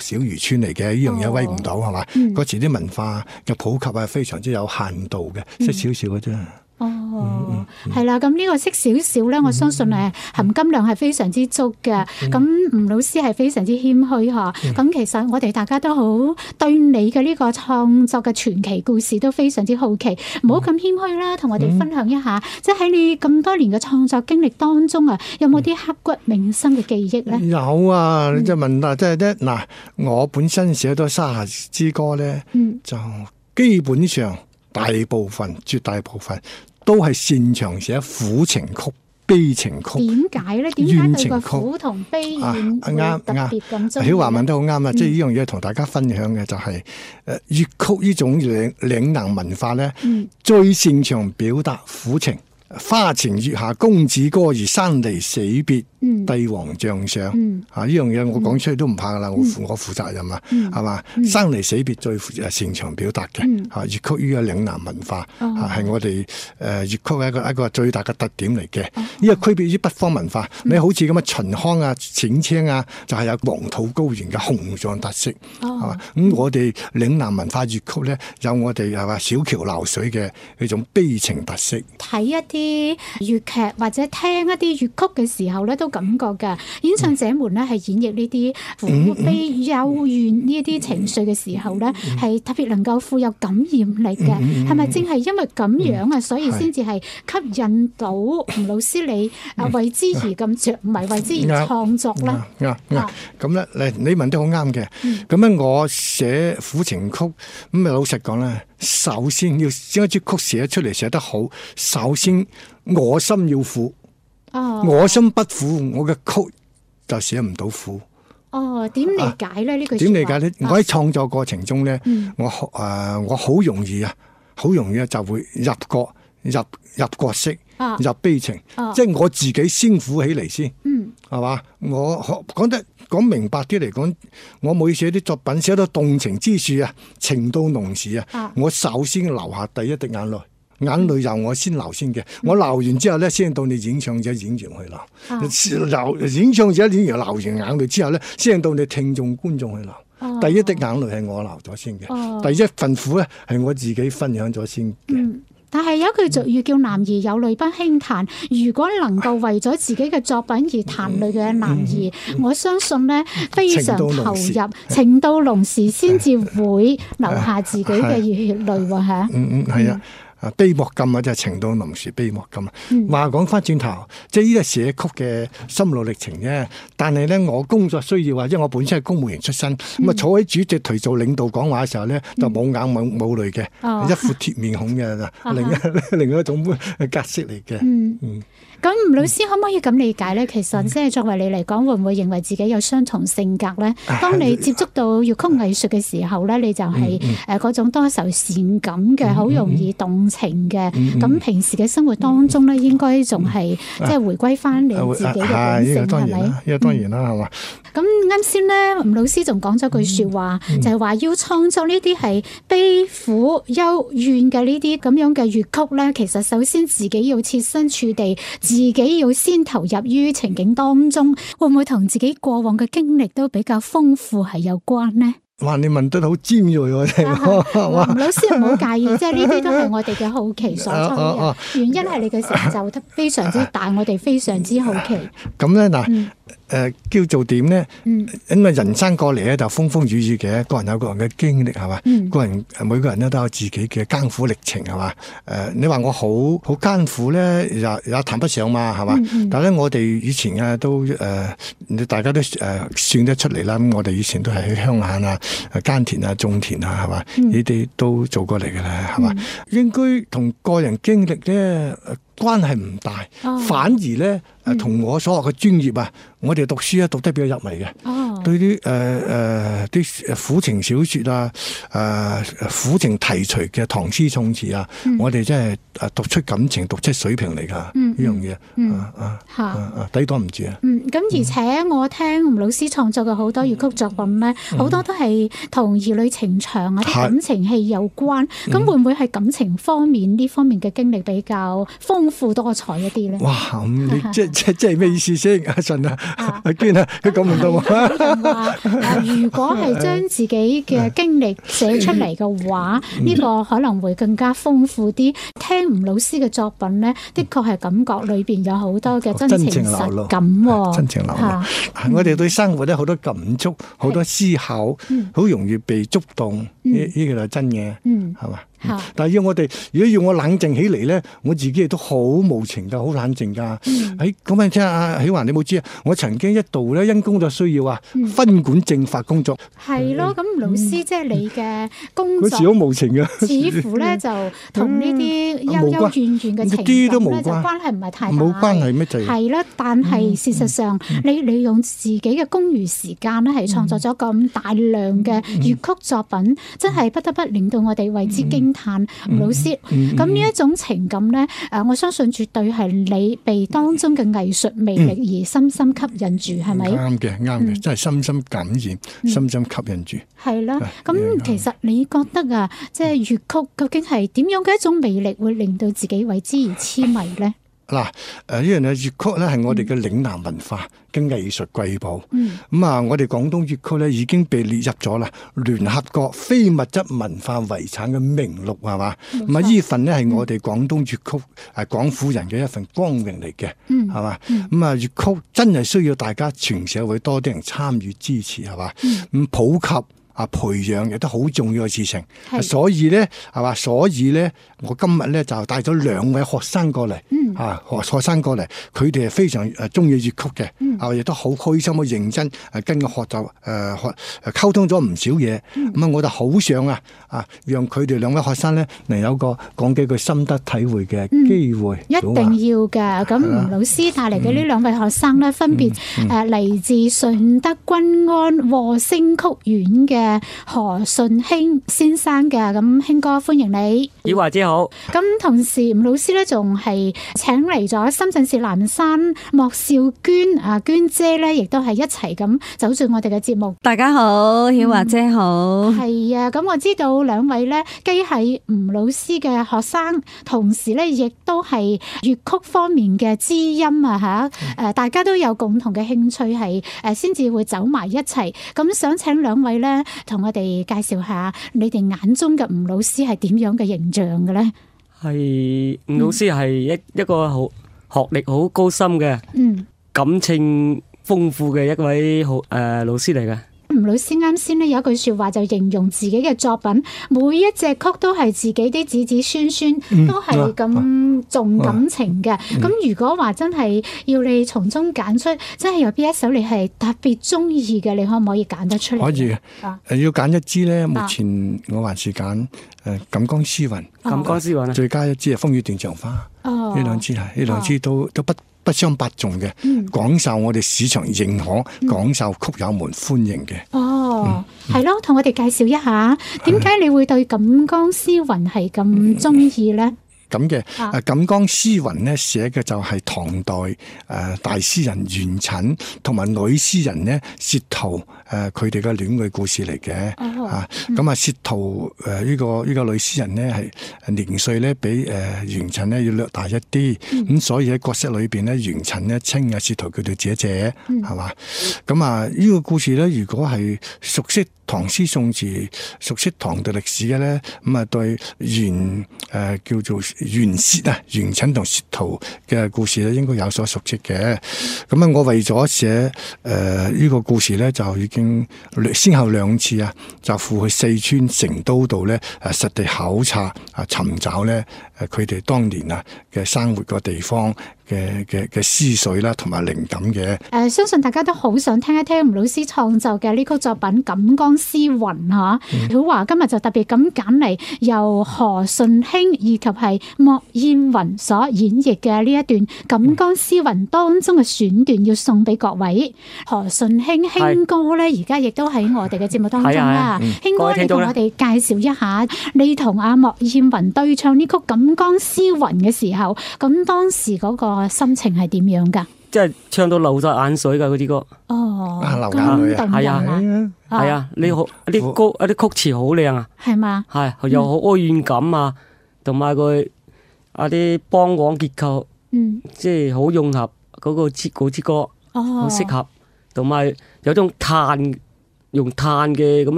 小漁村嚟嘅，呢樣嘢威唔到係嘛？嗰時啲文化嘅普及係非常之有限度嘅，識少少嘅啫。 係啦，咁呢個識少少咧，我相信含金量係非常之足嘅。咁吳老師係非常之謙虛嚇。咁其實我哋大家都好對你嘅呢個創作嘅傳奇故事都非常之好奇，唔好咁謙虛啦，同我哋分享一下，即係喺你咁多年嘅創作經歷當中啊，有冇啲刻骨銘心嘅記憶咧？ 有啊，你就問啦，即係咧嗱，我本身寫咗沙夏之歌咧，就基本上絕大部分都係擅長寫苦情曲、悲情曲。點解咧？點解對個苦同悲怨特別咁中意？曉華問得好啱啦，即係呢樣嘢同大家分享嘅就係粵曲呢種嶺南文化咧，最擅長表達苦情。花前月下公子哥兒，生離死別帝王將相。呢樣嘢我講出去都唔怕噶啦，我負責任啊，係嘛？生離死別最擅長表達嘅。粵曲呢個嶺南文化係我哋粵曲嘅一個最大嘅特點嚟嘅。呢個區別於北方文化，你好似咁嘅秦腔啊、淺青啊，就係有黃土高原嘅雄壯特色，係嘛？咁我哋嶺南文化粵曲咧，有我哋係嘛小橋流水嘅呢種悲情特色。 睇一啲粵劇或者聽一啲粵曲嘅時候咧，都感覺㗎演唱者們咧係演繹呢啲苦悲幽怨呢一啲情緒嘅時候咧，係特別能夠富有感染力嘅。係咪正係因為咁樣啊，所以先至係吸引到吳老師你為之而咁着迷，為之而創作咧？ 咁咧，你問得好啱嘅。咁咧，我寫苦情曲咁啊，老實講咧，首先要將一支曲寫出嚟寫得好，首先我心要苦，我心不苦，我嘅曲就寫唔到苦。 點理解咧？呢句點理解咧？我喺創作過程中咧，我好容易就會入角色，入悲情，即係我自己先苦起嚟先，係嘛？我講明白啲嚟講，我每寫啲作品寫到動情之處啊，情到濃時啊，我首先流下第一滴眼淚。眼淚由我先流先嘅，我流完之後咧，先到你演唱者演員去流。演唱者演員流完眼淚之後咧，先到你聽眾觀眾去流。第一滴眼淚係我流咗先嘅，第一份苦咧係我自己分享咗先嘅。 但係有一句俗語叫男兒有淚不輕彈，如果能夠為咗自己嘅作品而彈淚嘅男兒，我相信咧非常投入，情到濃時先至會流下自己嘅熱血淚喎嚇。 係啊。悲莫禁啊，就係情到濃時悲莫禁啊。話講翻轉頭，即係呢個寫曲嘅心路歷程啫。但係咧，我工作需要啊，因為我本身係公務員出身，咁啊坐喺主席台做領導講話嘅時候咧，就冇眼冇淚嘅，一副鐵面孔嘅，另一種格式嚟嘅。 咁吳老師可唔可以咁理解咧？其實即係作為你嚟講，會唔會認為自己有相同性格咧？當你接觸到粵曲藝術嘅時候咧，你就係嗰種多愁善感嘅，好容易動情嘅。咁平時嘅生活當中咧，應該仲係即係回歸翻你自己嘅本性，係咪？ 呢個當然啦，係嘛？ 咁啱先咧，吳老師仲講咗句説話，就係話要創作呢啲係悲苦幽怨嘅呢啲咁樣嘅粵曲咧，其實首先自己要設身處地。自己要先投入於情景當中，會唔會同自己過往嘅經歷都比較豐富係有關呢？ 哇！你問得好尖鋭喎， 吳老師唔好介意，即係呢啲都係我哋嘅好奇所趨嘅。原因係你嘅成就得非常之大，我哋非常之好奇。 咁咧嗱。叫做點咧？因為人生過嚟咧就風風雨雨嘅，個人有個人嘅經歷係嘛，每個人咧都有自己嘅艱苦歷程係嘛。你話我好艱苦咧，也談不上嘛係嘛。但係咧，我哋以前啊都大家都算得出嚟啦。咁我哋以前都係去鄉下啊、耕田啊、種田啊係嘛，呢啲都做過嚟嘅啦係嘛。應該同個人經歷咧關係唔大，反而咧同我所學嘅專業啊，我哋讀書咧讀得比較入微嘅，對啲啲苦情小説啊，苦情題材嘅唐詩宋詞啊，我哋真係讀出感情、讀出水平嚟㗎呢樣嘢，抵擋唔住啊！ 咁而且我聽吳老師創作嘅好多粵曲作品咧，好多都係同兒女情長啊、啲感情戲有關。咁會唔會係感情方面呢方面嘅經歷比較豐富多彩一啲咧？ 哇！你即即係咩意思先？阿順啊，阿娟啊，佢講唔到啊。 如果係將自己嘅經歷寫出嚟嘅話，呢個可能會更加豐富啲。聽吳老師嘅作品咧，的確係感覺裏邊有好多嘅真情實感。 真情流露。我哋對生活咧好多感觸，好多思考，好容易被觸動。呢個就係真嘅，係嘛？但係如果要我冷靜起嚟咧，我自己亦都好無情噶，好冷靜噶。喺咁啊，聽阿喜華，你冇知啊？我曾經一度咧因工作需要啊，分管政法工作。 係咯，咁老師即係你嘅工作， 嗰時好無情噶， 似乎咧就同呢啲幽幽怨怨嘅情感咧就關係唔係太大。 冇關係咩？就係啦，但係事實上，你利用自己嘅公餘時間咧，係創作咗咁大量嘅粵曲作品，真係不得不令到我哋為之驚嘆。吳老師，咁呢一種情感咧，我相信絕對係你被當中嘅藝術魅力而深深吸引住，係咪？ 啱嘅，真係深深感染，深深吸引住。係啦，咁其實你覺得啊，即係粵曲究竟係點樣嘅一種魅力，會令到自己為之而痴迷咧？ 嗱，呢樣嘢粵曲咧係我哋嘅嶺南文化嘅藝術瑰寶。咁啊，我哋廣東粵曲咧已經被列入咗啦聯合國非物質文化遺產嘅名錄，係嘛？咁啊，呢份呢係我哋廣東粵曲廣府人嘅一份光榮嚟嘅，係嘛？咁啊，粵曲真係需要大家全社會多啲人參與支持，係嘛？咁普及。培養亦都好重要嘅事情，所以咧係嘛？所以咧，我今日咧就帶咗2位學生過嚟，學生過嚟，佢哋係非常中意粵曲嘅，亦都好開心、好認真跟我學習溝通咗唔少嘢。咁我就好想讓佢哋2位學生咧能有個講幾句心得體會嘅機會。 一定要㗎。咁吳老師帶嚟嘅呢2位學生咧，分別嚟自順德均安和聲曲院嘅何順興先生嘅。咁興哥歡迎你。 以華姐好。 咁同時吳老師咧仲係請嚟咗深圳市南山莫少娟娟姐咧，亦都係一齊咁走進我哋嘅節目。 大家好，曉華姐好。 係啊，咁我知道2位咧既係吳老師嘅學生，同時咧亦都係粵曲方面嘅知音啊吓。大家都有共同嘅興趣，係先至會走埋一齊。咁想請2位咧，同我哋介紹下你哋眼中嘅吳老師係點樣嘅形象嘅咧？ 係吳老師係一個好學歷好高深嘅，感情豐富嘅一位老師嚟嘅。 吳老師啱先咧有一句說話就形容自己嘅作品，每一隻曲都係自己啲子子孫孫都係咁重感情嘅。咁如果話真係要你從中揀出，真係有邊一首你係特別中意嘅，你可唔可以揀得出嚟？ 可以，要揀一支咧，目前我還是揀《錦江詩雲》。 錦江詩雲最佳一支係《風雨斷腸花》。呢兩支都不相伯仲嘅，廣受我哋市場認可，廣受曲友們歡迎嘅。 係咯，同我哋介紹一下，點解你會對《錦江詩雲》係咁中意咧？ 咁嘅《錦江詩雲》咧寫嘅就係唐代大詩人元稹同埋女詩人咧薛濤佢哋嘅戀愛故事嚟嘅。咁薛濤呢個女詩人咧係年歲咧比元稹咧要略大一啲，咁所以喺角色裏邊咧元稹咧稱薛濤叫做姐姐，係嘛？咁呢個故事咧，如果係熟悉唐詩宋詞、熟悉唐代歷史嘅咧，咁對叫做元稹同薛濤嘅故事咧，應該有所熟悉嘅。咁我為咗寫呢個故事咧，就已經先後2次就赴去四川成都度咧實地考察尋找咧佢哋當年嘅生活個地方嘅思緒啦，同埋靈感嘅。 相信大家都好想聽一聽吳老師創作嘅呢曲作品《錦江詩雲》嚇。曉華今日就特別咁揀嚟由何順興以及係莫燕雲所演繹嘅呢一段《錦江詩雲》當中嘅選段，要送俾各位。何順興興哥咧，而家亦都喺我哋嘅節目當中啦。興哥，你同我哋介紹一下，你同阿莫燕雲對唱呢曲《錦江詩雲》嘅時候，咁當時嗰個心情係點樣噶？ 即係唱到流晒眼水噶嗰啲歌。 流眼淚係啊，你好啲歌啲曲詞好靚啊， 係嘛？ 係又好哀怨感啊，同埋佢啲梆黃結構，即係好融合， 嗰個嗰支歌，好適合，同埋有種炭用炭嘅咁